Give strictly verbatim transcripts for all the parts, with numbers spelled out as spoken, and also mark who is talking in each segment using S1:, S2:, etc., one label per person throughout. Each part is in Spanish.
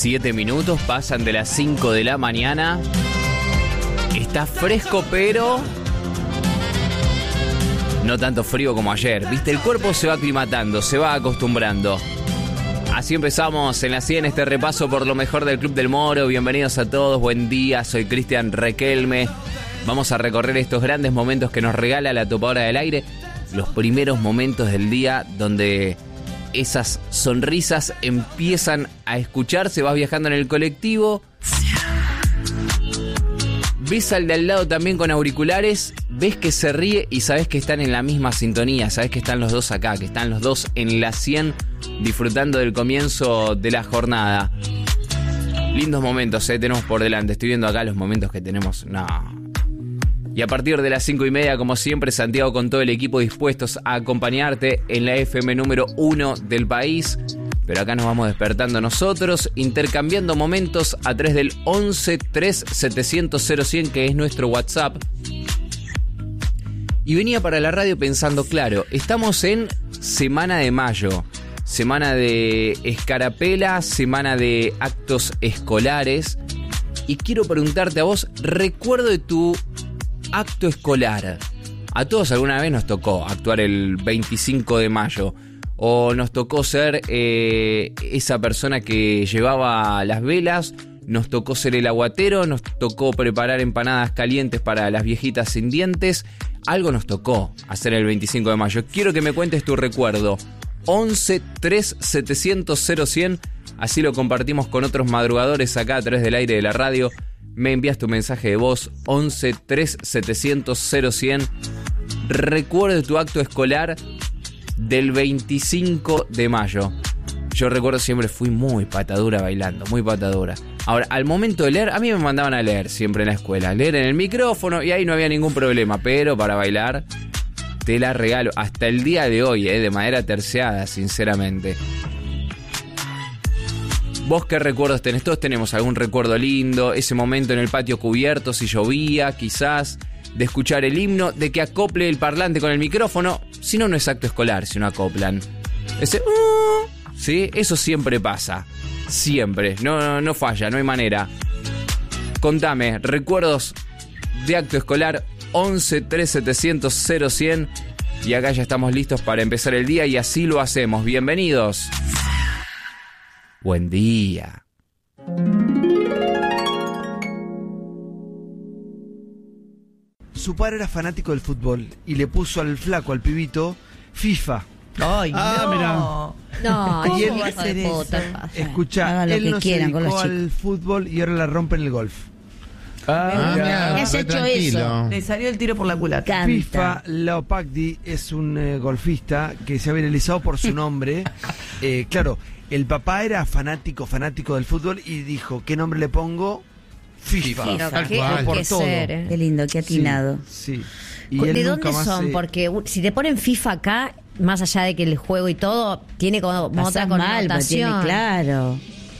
S1: Siete minutos pasan de las cinco de la mañana. Está fresco, pero no tanto frío como ayer. Viste, el cuerpo se va aclimatando, se va acostumbrando. Así empezamos en la cien este repaso por lo mejor del Club del Moro. Bienvenidos a todos, buen día, soy Cristian Requelme. Vamos a recorrer estos grandes momentos que nos regala la topadora del aire. Los primeros momentos del día donde esas sonrisas empiezan a escucharse. Vas viajando en el colectivo, ves al de al lado también con auriculares, ves que se ríe y sabes que están en la misma sintonía, sabes que están los dos acá, que están los dos en la cien disfrutando del comienzo de la jornada. Lindos momentos, eh, tenemos por delante. Estoy viendo acá los momentos que tenemos. No. Y a partir de las cinco y media, como siempre, Santiago con todo el equipo dispuestos a acompañarte en la F M número uno del país. Pero acá nos vamos despertando nosotros, intercambiando momentos a través del once tres setecientos cero cien, que es nuestro WhatsApp. Y venía para la radio pensando, claro, estamos en Semana de Mayo, semana de escarapela, semana de actos escolares. Y quiero preguntarte a vos, recuerdo de tu acto escolar. A todos alguna vez nos tocó actuar el veinticinco de mayo. O nos tocó ser eh, esa persona que llevaba las velas. Nos tocó ser el aguatero. Nos tocó preparar empanadas calientes para las viejitas sin dientes. Algo nos tocó hacer el veinticinco de mayo. Quiero que me cuentes tu recuerdo. once tres setecientos cero cien. Así lo compartimos con otros madrugadores acá a través del aire de la radio. Me envías tu mensaje de voz, once tres setecientos cero cien. Recuerdo tu acto escolar del veinticinco de mayo. Yo recuerdo siempre fui muy patadura bailando, muy patadura. Ahora, al momento de leer, a mí me mandaban a leer siempre en la escuela. Leer en el micrófono y ahí no había ningún problema. Pero para bailar, te la regalo. Hasta el día de hoy, eh, de manera terciada, sinceramente. ¿Vos qué recuerdos tenés? Todos tenemos algún recuerdo lindo. Ese momento en el patio cubierto, si llovía, quizás. De escuchar el himno, de que acople el parlante con el micrófono. Si no, no es acto escolar, si no acoplan. Ese... Uh, ¿sí? Eso siempre pasa. Siempre. No, no, no falla, no hay manera. Contame, recuerdos de acto escolar, once tres setecientos cero cien. Y acá ya estamos listos para empezar el día y así lo hacemos. Bienvenidos. Buen día.
S2: Su padre era fanático del fútbol y le puso al flaco, al pibito, FIFA.
S3: Ay,
S2: ah,
S3: no. No,
S2: ¿cómo
S3: y él
S2: va a
S3: ser eso?
S2: Escucha, él no se dedicó al fútbol y ahora la rompe en el golf.
S4: Ah,
S3: ¿Qué has hecho
S4: tranquilo.
S3: eso? Le salió el tiro por la culata.
S2: Canta. FIFA Leopagdi es un eh, golfista que se ha viralizado por su nombre. eh, claro, el papá era fanático, fanático del fútbol y dijo, ¿qué nombre le pongo? FIFA.
S3: FIFA.
S2: Tal
S3: Qué,
S2: cual. Por
S3: qué
S2: todo.
S3: ser, ¿eh?
S5: Qué lindo, qué atinado.
S2: Sí. sí. Y
S5: ¿De
S2: él
S5: dónde
S2: nunca más
S5: son?
S2: se...
S5: Porque uh, si te ponen FIFA acá, más allá de que el juego y todo, tiene como
S3: Pasás
S5: otra
S3: mal,
S5: connotación.
S3: tiene,
S5: claro.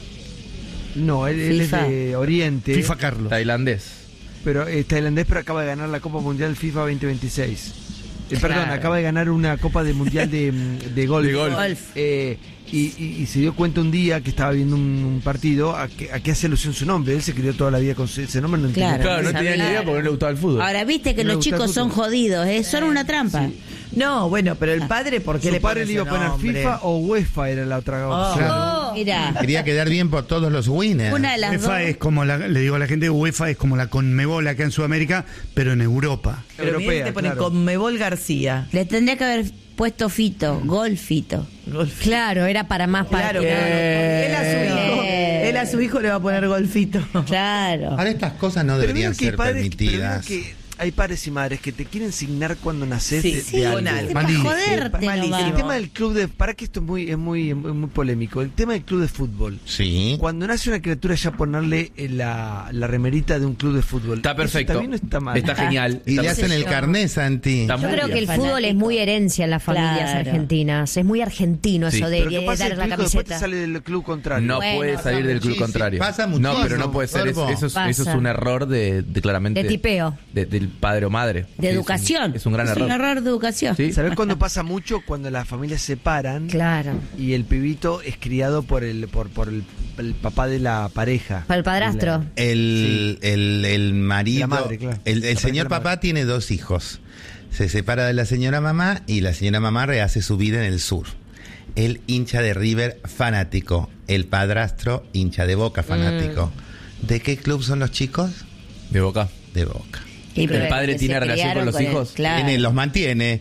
S2: No, él, él es de Oriente.
S4: FIFA Carlos.
S1: Tailandés.
S2: Pero es tailandés, pero acaba de ganar la Copa Mundial FIFA veinte veintiséis. Eh,
S5: Claro.
S2: Perdón, acaba de ganar una Copa de Mundial de, de golf.
S1: De golf.
S5: Golf.
S2: Eh, y, y, y se dio cuenta un día que estaba viendo un, un partido a que, a qué hace alusión su nombre. Él se crió toda la vida con ese nombre, no entiende.
S5: Claro.
S4: Claro, no
S5: Sabía.
S4: tenía ni idea porque no le gustaba el fútbol.
S5: Ahora, viste que
S2: No me
S5: los
S2: gusta el
S5: chicos son
S2: fútbol.
S5: jodidos, ¿eh? Son una trampa.
S3: No, bueno, pero el padre, ¿por qué
S2: Su
S3: le
S2: padre
S3: pone
S2: le iba a
S3: ese
S2: poner
S3: nombre?
S2: FIFA o UEFA era la otra
S3: Oh.
S2: opción.
S5: Oh, Mira,
S4: Quería quedar bien por todos los winners.
S5: una de las dos.
S6: UEFA es como la, le digo a la gente, UEFA es como la Conmebol acá en Sudamérica, pero en Europa.
S3: Pero bien
S2: Europea,
S3: te pone
S2: claro.
S3: Conmebol García.
S5: Le tendría que haber puesto Fito, Golfito.
S3: Golf.
S5: Claro, era para más para
S3: Claro,
S5: que-
S3: claro. Él a su hijo,
S5: Eh.
S3: él a su hijo le va a poner golfito.
S5: Claro.
S4: Ahora estas cosas no
S2: Pero
S4: deberían
S2: vieron que hay
S4: ser
S2: padres, pero vieron
S4: permitidas.
S2: que hay padres y madres que te quieren signar cuando naces
S3: Sí,
S2: de,
S3: sí,
S2: de
S3: con
S2: algo.
S3: algo.
S5: Para
S6: Malísimo.
S5: joderte,
S3: Malísimo.
S5: no
S2: El
S5: va.
S2: tema del club de... Para que esto es muy, es muy, es muy polémico. El tema del club de fútbol.
S4: Sí.
S2: Cuando nace una criatura ya ponerle eh, la, la remerita de un club de fútbol.
S1: Está
S2: ¿Eso
S1: perfecto.
S2: ¿Está bien o está mal?
S1: Está genial.
S4: Y le
S1: Está
S4: hacen el
S5: yo.
S4: carné, Santi.
S1: Está
S5: Yo
S1: muy
S5: creo
S1: bien.
S5: que el Fanático. fútbol es muy herencia en las familias Claro. argentinas. Es muy argentino
S1: Sí.
S5: eso de
S2: Pero ¿qué pasa?
S5: dar
S2: El
S5: la
S2: hijo después te
S5: camiseta.
S2: sale del club contrario.
S1: No
S5: Bueno,
S1: puede salir del club
S4: sí,
S1: contrario.
S4: sí, pasa
S1: No,
S4: muchísimo,
S1: pero no puede ser. Es-
S4: Cuervo.
S1: eso, es,
S5: Pasa.
S1: eso es un error de, de claramente.
S5: De tipeo.
S1: de- del padre o madre.
S5: De
S1: Es un-
S5: educación.
S1: Es un gran
S5: Es
S1: error.
S5: un error de educación.
S1: Sí.
S2: ¿Sabés cuándo pasa mucho? Cuando las familias se separan
S5: Claro.
S2: y el pibito es criado por el por, por el el papá de la pareja.
S5: Para el padrastro.
S4: El, el, el marido,
S2: La madre, claro.
S4: el, el
S2: La pareja
S4: señor
S2: de la
S4: papá
S2: madre.
S4: tiene dos hijos. Se separa de la señora mamá y la señora mamá rehace su vida en el sur. El hincha de River fanático, el padrastro hincha de Boca fanático.
S5: Mm.
S4: ¿De qué club son los chicos?
S1: De Boca.
S4: De Boca.
S5: Y
S1: ¿El
S5: pero
S1: padre
S5: que
S1: tiene
S5: se
S1: relación con
S5: criaron
S1: los
S5: el-
S1: hijos?
S5: claro.
S4: Tiene- los mantiene.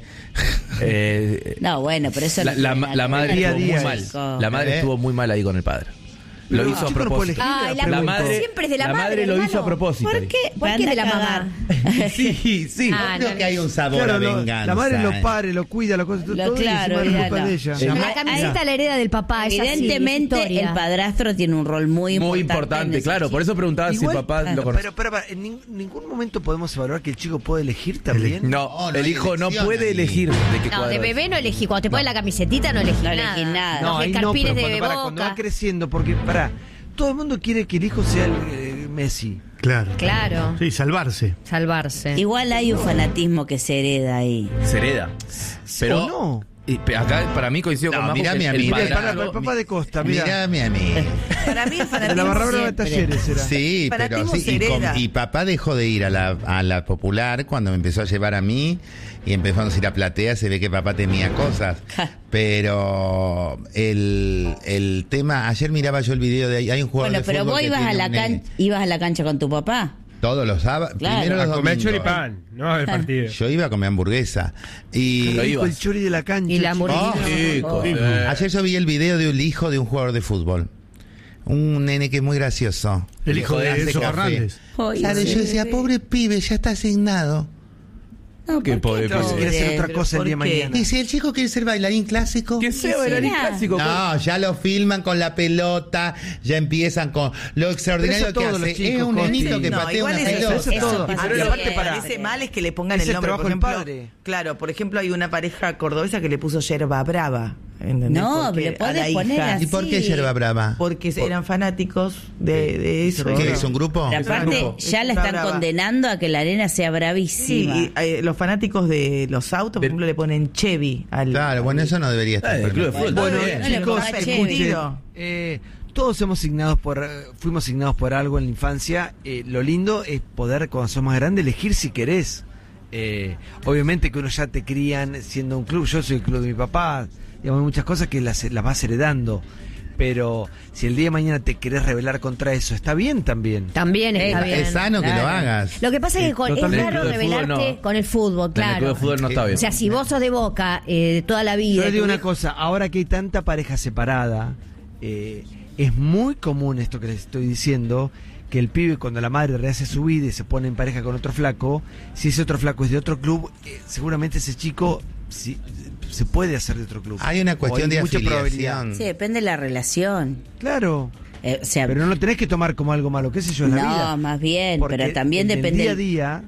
S1: Eh,
S5: No, bueno, pero eso
S1: la,
S5: no
S1: la,
S5: tiene
S1: la
S5: nada
S1: madre
S5: que ver
S2: Día a
S1: estuvo
S5: con
S2: día
S1: muy mal.
S5: músico.
S1: La madre
S4: ¿Eh?
S1: estuvo muy mal ahí con el padre.
S2: Pero
S1: Lo
S2: el
S1: hizo a
S2: chico no puede
S1: propósito.
S2: elegir.
S5: Ay,
S1: La
S5: la,
S1: madre-
S5: siempre es de la,
S1: la
S5: madre,
S1: madre lo hizo
S5: hermano.
S1: a propósito
S5: ¿Por
S1: ahí.
S5: qué? ¿Por
S3: Anda
S5: qué de la
S3: a cagar.
S5: mamá?
S1: Sí, sí.
S5: Ah,
S4: Creo
S5: no,
S4: que hay un sabor
S2: Claro,
S4: a
S2: lo-
S4: venganza.
S2: la madre lo
S4: eh.
S2: pare, lo cuida, lo cosa,
S3: Lo-
S2: todo
S3: claro,
S2: y encima es culpa
S3: míralo.
S2: de ella.
S1: Eh,
S5: La camiseta la hereda del papá. es así,
S3: Evidentemente,
S5: es historia.
S3: el padrastro tiene un rol muy importante.
S1: Muy
S3: en
S1: importante,
S3: ese
S1: claro.
S3: chico.
S1: Por eso preguntaba si el
S2: Igual-
S1: papá
S2: Ah,
S1: lo conoce.
S2: Pero, pero, pero, en nin- ningún momento podemos evaluar que el chico puede elegir también.
S1: No,
S4: No, no
S1: el
S4: hay
S1: hijo no
S4: elección
S1: puede
S4: ahí.
S1: elegir de qué
S5: No,
S1: cuadro
S5: de
S1: es.
S5: bebé no elegí. Cuando te pones la camisetita no elegí
S3: No
S5: nada.
S3: elegí nada.
S2: No,
S5: Los
S2: ahí no,
S5: escarpines
S2: pero
S5: de
S2: cuando, para, cuando va
S5: Boca.
S2: creciendo, porque para todo el mundo quiere que el hijo sea el, eh, Messi.
S6: Claro.
S5: Claro.
S6: Sí, salvarse.
S5: Salvarse.
S3: Igual hay un fanatismo que se hereda ahí.
S1: Se hereda. Pero
S2: ¿O no?
S1: y pe- acá para mí coincido
S4: No,
S1: con Majo
S4: mirame
S1: que
S4: a
S1: el
S4: mí,
S2: Mira,
S4: Mira,
S2: el,
S1: padrastro-
S2: para- el papá de Costa, mira.
S4: Mírame a mí.
S3: Para mí el
S2: De
S3: fanatismo
S2: la barra brava de
S3: siempre.
S2: Talleres era.
S4: Sí, pero
S3: Fanatismo
S4: sí,
S3: se
S4: y, con-
S3: hereda.
S4: y papá dejó de ir a la, a la popular cuando me empezó a llevar a mí y empezamos a ir a Platea, se ve que papá temía cosas. Pero el, el tema, ayer miraba yo el video de ahí, hay un jugador
S3: Bueno,
S4: de
S3: pero
S4: fútbol
S3: vos
S4: que
S3: ibas a
S4: tiene
S3: la
S4: un
S3: cancha,
S4: nene.
S3: ibas a la cancha con tu papá.
S4: Todos los sábados,
S3: Claro.
S4: primero los
S7: A comer
S4: domingos.
S7: choripán, no a ver partido.
S4: Yo iba a comer hamburguesa. Y
S1: Lo
S2: Dijo el
S1: ibas.
S2: chori de la cancha.
S5: Y la
S2: chico.
S5: hamburguesa.
S4: Oh,
S1: Chico,
S6: Sí.
S1: eh.
S4: ayer yo vi el video del hijo de un jugador de fútbol. Un nene que es muy gracioso.
S6: El hijo de
S4: Hace
S6: Enzo
S4: café.
S6: Fernández.
S4: Claro, y yo decía, pobre pibe, ya está asignado.
S3: No,
S1: Qué
S3: ¿por
S1: pobre
S2: Claro, si
S1: pibe.
S2: quiere hacer otra
S3: Pero
S2: cosa el
S3: ¿por
S2: día de
S3: qué?
S2: mañana.
S4: Y si el chico quiere ser bailarín clásico.
S1: Que sea bailarín
S3: será?
S1: clásico.
S4: No, ya lo filman con la pelota, ya empiezan con lo extraordinario
S2: Pero eso
S4: que
S2: todos
S4: hace.
S2: los chicos,
S4: es un
S2: Costi.
S4: nenito que
S3: No,
S4: patea
S3: igual
S4: una
S3: es eso,
S4: pelota.
S2: eso todo.
S3: pasa
S2: Pero
S3: bien.
S2: la parte para-
S3: parece mal es que le pongan
S2: Es
S3: el
S2: el
S3: nombre.
S2: trabajo
S3: Por
S2: del
S3: ejemplo,
S2: padre.
S3: claro, por ejemplo, hay una pareja cordobesa que le puso yerba brava. ¿entendés?
S5: No,
S3: Porque
S5: le podés
S3: a la
S5: poner
S3: hija-
S5: así.
S4: ¿Y por qué yerba brava?
S3: Porque eran fanáticos de, de eso.
S2: ¿Qué
S4: ¿Qué
S3: Y-
S4: es un grupo?
S3: Es
S5: Pero
S3: un
S5: aparte,
S3: grupo.
S5: ya
S3: Es
S5: la
S3: una
S5: están
S3: brava.
S5: condenando a que la arena sea
S3: Sí,
S5: bravísima.
S3: y, eh, los fanáticos de los autos, por
S1: Del-
S3: ejemplo, le ponen Chevy al.
S4: Claro, bueno, eso no debería estar.
S1: Eh, el club de
S4: permitido.
S1: fútbol.
S2: Bueno,
S1: Está bien.
S3: No le
S2: chicos,
S3: pongas
S2: escuchen,
S3: permitido.
S2: eh, todos hemos signados por, eh, fuimos signados por algo en la infancia. Eh, lo lindo es poder, cuando sos más grande, elegir si querés. Eh, obviamente que uno ya te crían siendo un club. Yo soy el club de mi papá. Digamos, hay muchas cosas que las, las vas heredando. Pero si el día de mañana te querés rebelar contra eso, está bien también.
S5: También está
S4: Es-
S5: bien.
S4: es sano que
S5: claro.
S4: lo hagas.
S5: Lo que pasa es que con- es
S2: totalmente.
S5: raro
S1: En el club de fútbol
S5: rebelarte
S1: no.
S5: con el fútbol,
S1: En el club
S5: claro.
S1: de fútbol no está bien.
S5: O sea, si vos sos de Boca eh, de toda la vida.
S2: Yo les digo
S5: tu
S2: una
S5: hijo-
S2: cosa, ahora que hay tanta pareja separada, eh, es muy común esto que les estoy diciendo, que el pibe cuando la madre rehace su vida y se pone en pareja con otro flaco, si ese otro flaco es de otro club, eh, seguramente ese chico si- se puede hacer de otro club.
S4: Hay una
S2: O
S4: cuestión de
S2: mucha probabilidad.
S4: afiliación.
S5: Sí, depende de la relación.
S2: Claro,
S5: Eh, o sea,
S2: pero no lo tenés que tomar como algo malo, qué sé yo, es la
S5: no,
S2: vida.
S5: más bien,
S2: Porque
S5: pero también
S2: en el
S5: depende.
S2: día a
S5: del-
S2: día,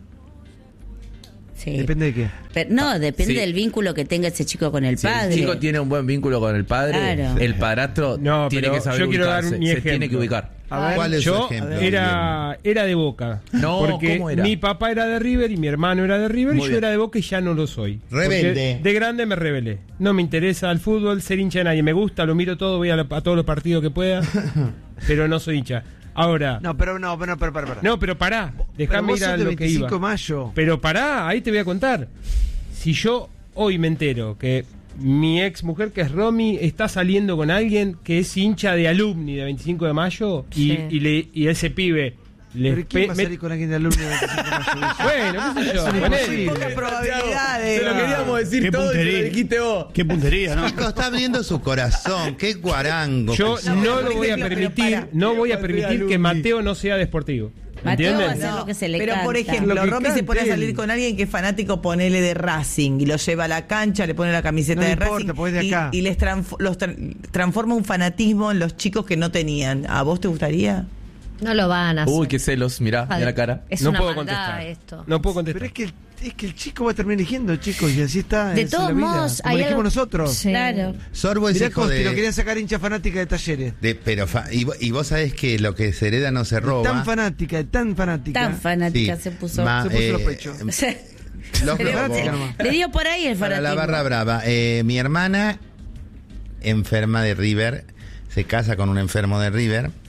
S5: sí.
S2: depende de qué.
S5: Pero, no, depende
S1: Sí.
S5: del vínculo que tenga ese chico con el
S1: Si
S5: padre.
S1: el chico tiene un buen vínculo con el padre,
S5: Claro.
S1: el padrastro
S7: No,
S1: tiene
S7: pero
S1: que saber
S7: yo quiero dar
S1: ubicarse,
S7: mi
S1: se
S7: ejemplo.
S1: tiene que ubicar.
S2: A ver,
S4: ¿Cuál es
S7: Yo
S4: su ejemplo?
S7: era, era de Boca.
S1: No,
S7: porque
S1: ¿cómo era?
S7: mi papá era de River y mi hermano era de River
S1: Muy
S7: y yo
S1: bien.
S7: era de Boca y ya no lo soy.
S4: Rebelde.
S7: Porque de grande me rebelé. No me interesa el fútbol, ser hincha de nadie. Me gusta, lo miro todo, voy a, la- a todos los partidos que pueda, pero no soy hincha. Ahora, no,
S2: No, pero no, pero, pero, pero, pero.
S7: pero pará,
S2: Pero
S7: déjame
S2: vos
S7: ir a
S2: sos de
S7: lo que
S2: veinticinco
S7: iba.
S2: de mayo.
S7: Pero pará, ahí te voy a contar. Si yo hoy me entero que mi ex mujer, que es Romy, está saliendo con alguien que es hincha de alumni de veinticinco de mayo y,
S5: Sí.
S7: y, le, y ese pibe le
S2: ¿Pero quién va a
S7: pe-
S2: salir con alguien de alumno de veinticinco de mayo?
S7: Bueno, qué sé yo.
S2: Eso es
S7: ponele.
S2: imposible.
S3: Pocas probabilidades.
S1: Te lo queríamos decir
S6: Qué
S1: todo y te lo
S6: puntería.
S1: dijiste vos.
S6: Qué puntería, ¿no?
S4: Chico, está abriendo su corazón. Qué guarango.
S7: Yo
S4: que
S3: No,
S7: no
S3: pero
S7: lo
S3: por
S7: voy a
S3: ejemplo, pero
S7: permitir,
S3: para.
S7: no voy a permitir que Mateo no sea deportivo.
S5: Mateo va a
S7: ¿Entienden?
S5: hacer lo que se le
S3: Pero por
S5: canta.
S3: ejemplo,
S2: Lo que
S3: Romy se
S2: cante
S3: pone a
S2: él.
S3: salir con alguien que es fanático, ponele de Racing, y lo lleva a la cancha, le pone la camiseta
S2: No le
S3: de
S2: importa,
S3: Racing
S2: porque es de
S3: y-
S2: acá.
S3: y, les transf- los tra- transforma un fanatismo en los chicos que no tenían. ¿A vos te gustaría?
S5: No lo van a hacer.
S1: Uy, qué celos, mirá, mirá la cara.
S5: Es
S7: no
S5: una
S7: puedo
S5: maldad
S7: contestar.
S5: esto.
S7: No puedo
S2: Pero
S7: contestar.
S2: es que, el, es que el chico va a terminar eligiendo, chicos, y así está.
S5: De
S2: esa es
S5: todos
S2: la vida,
S5: modos,
S2: como
S5: hay
S2: elegimos
S5: algo-
S2: nosotros.
S5: Sí. Claro.
S4: Sorbo es
S2: Mirá
S4: hijo
S2: Costi,
S4: de...
S2: lo querían sacar hincha fanática de Talleres.
S4: de- pero fa- y, vo- y vos sabés que lo que se hereda no se roba.
S2: Tan fanática, de tan fanática.
S5: Tan fanática
S4: Sí.
S5: se puso.
S4: Ma-
S2: Se puso
S4: eh,
S2: los pechos.
S4: los
S5: Le dio-
S4: robos.
S2: nomás.
S5: Le dio por ahí el
S4: Para
S5: fanatismo.
S4: la barra brava. Eh, mi hermana, enferma de River, se casa con un enfermo de River.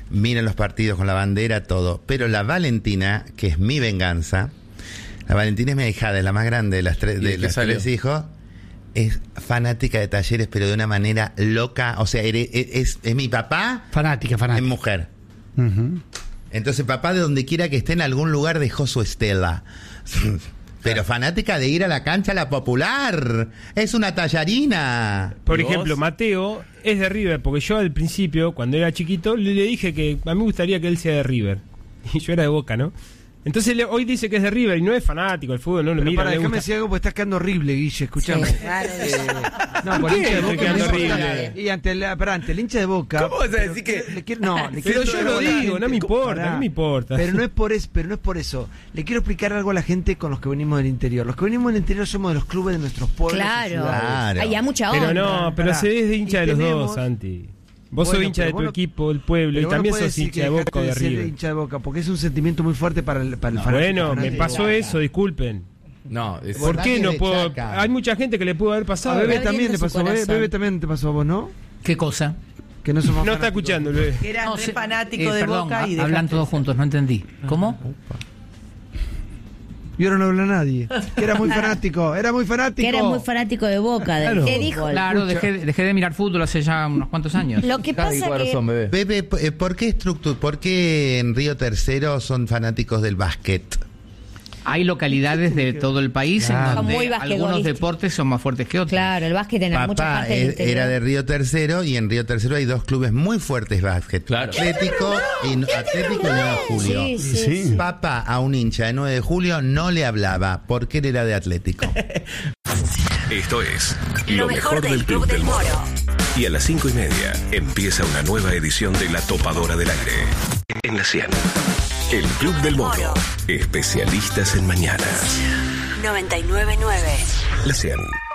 S4: miran los partidos con la bandera, todo. Pero la Valentina, que es mi venganza, la Valentina es mi ahijada, es la más grande de las tres, de los tres hijos, es fanática de Talleres, pero de una manera loca. O sea, es, es, es mi papá.
S6: Fanática, fanática.
S4: Es mujer.
S6: Uh-huh.
S4: Entonces, papá, de donde quiera que esté en algún lugar, dejó su estela. Pero fanática de ir a la cancha a la Popular. Es una tallarina.
S7: Por ejemplo, Mateo es de River, porque yo al principio, cuando era chiquito, le, le dije que a mí me gustaría que él sea de River. Y yo era de Boca, ¿no? Entonces le, hoy dice que es de River y no es fanático del fútbol, no lo
S2: Pero
S7: mira.
S2: para,
S7: le
S2: déjame
S7: gusta.
S2: decir algo porque estás quedando horrible, Guille, escuchame.
S5: Sí, claro.
S2: Eh, no,
S7: ¿Por
S2: por
S7: qué
S2: hincha de
S7: estoy
S2: Boca
S7: quedando
S2: no-
S7: horrible?
S2: Y ante la, pará, ante el hincha de Boca.
S4: ¿Cómo vas a
S2: pero
S4: decir que-
S2: le quiero- no, le
S7: Pero
S2: quiero
S7: yo
S2: explicar
S7: lo
S2: algo a la
S7: digo,
S2: gente.
S7: no me importa,
S2: Pará.
S7: no me importa.
S2: Pero no es por eso, pero no es por eso. Le quiero explicar algo a la gente con los que venimos del interior. Los que venimos del interior somos de los clubes de nuestros pueblos. y
S5: Claro.
S2: ciudades.
S4: Claro.
S5: Hay mucha onda.
S7: Pero no, pero
S2: Pará.
S7: se es de hincha
S2: Y
S7: de los
S2: tenemos-
S7: dos, Santi. Vos
S2: Bueno,
S7: sos hincha
S2: pero
S7: de tu
S2: vos no-
S7: equipo, el pueblo,
S2: Pero
S7: y
S2: vos no
S7: también
S2: podés
S7: sos
S2: decir
S7: hincha
S2: que
S7: de Boca
S2: dejaste
S7: o de
S2: ser
S7: River.
S2: hincha de Boca, porque es un sentimiento muy fuerte para el, para el fanático.
S7: Bueno, me
S2: fanático.
S7: pasó eso, disculpen.
S1: No, es-
S7: ¿Por qué
S4: nadie
S7: no
S4: de
S7: puedo?
S4: Chaca.
S7: Hay mucha gente que le pudo haber
S2: A
S7: pasado.
S2: Bebé
S5: Abriendo
S2: también te
S5: su
S2: pasó, Bebé,
S5: corazón.
S2: Bebé también te pasó a vos, ¿no?
S8: ¿Qué cosa?
S2: Que no somos
S7: No está
S2: fanáticos.
S7: escuchando, el bebé.
S3: Que eras
S8: No,
S3: re
S8: se-
S3: fanático
S8: eh,
S3: de
S8: perdón,
S3: Boca y
S8: ha-
S3: dejaste
S8: hablan
S3: de
S8: todos
S3: ser.
S8: juntos, no entendí. ¿Cómo?
S2: Y ahora no habla nadie. Que era muy fanático, era muy fanático.
S5: Que era muy fanático de Boca, del
S7: Claro.
S5: ¿Qué dijo?
S8: Claro, dejé, dejé de mirar fútbol hace ya unos cuantos años.
S5: Lo que pasa que
S4: Pepe, eh, ¿por qué, estructu- ¿por qué en Río Tercero son fanáticos del básquet?
S8: Hay localidades de todo el país
S2: Claro.
S8: en
S5: Son muy
S8: donde algunos
S5: basquetbolistas.
S8: deportes son más fuertes que otros.
S5: Claro, el básquet en muchas
S4: Papá
S5: partes del
S4: eh,
S5: interior.
S4: era de Río Tercero y en Río Tercero hay dos clubes muy fuertes de básquet.
S1: Claro.
S4: Atlético y Atlético y nueve de Julio.
S5: Sí, sí,
S6: Sí.
S5: sí.
S4: Papá a un hincha de nueve de Julio no le hablaba porque él era de Atlético.
S9: Esto es Lo mejor del Club del Moro. Y a las cinco y media empieza una nueva edición de La Topadora del Aire. En la cien. El Club del Moro. Especialistas en mañanas.
S10: noventa y nueve punto nueve.
S9: La cien.